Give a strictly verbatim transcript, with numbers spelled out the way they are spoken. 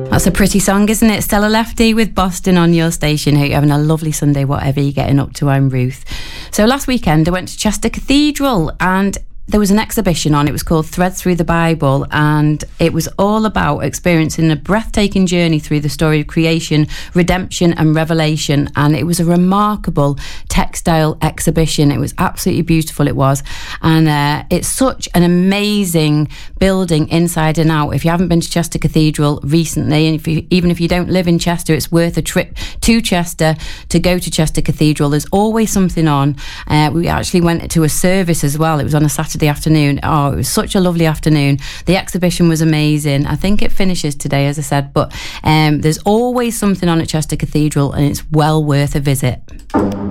That's a pretty song, isn't it? Stella Lefty with Boston on your station. Hope you're having a lovely Sunday, whatever you're getting up to. I'm Ruth. So last weekend I went to Chester Cathedral and there was an exhibition on. It was called Threads Through the Bible, and it was all about experiencing a breathtaking journey through the story of creation, redemption and revelation. And it was a remarkable textile exhibition. It was absolutely beautiful, it was. And uh, it's such an amazing building inside and out. If you haven't been to Chester Cathedral recently, and if you, even if you don't live in Chester, it's worth a trip to Chester to go to Chester Cathedral. There's always something on. Uh, we actually went to a service as well. It was on a Saturday afternoon. Oh, it was such a lovely afternoon. The exhibition was amazing. I think it finishes today, as I said, but um, there's always something on at Chester Cathedral and it's well worth a visit.